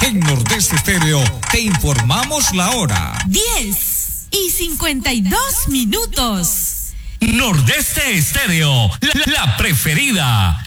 En Nordeste Estéreo te informamos la hora. 10:52. Nordeste Estéreo, la preferida.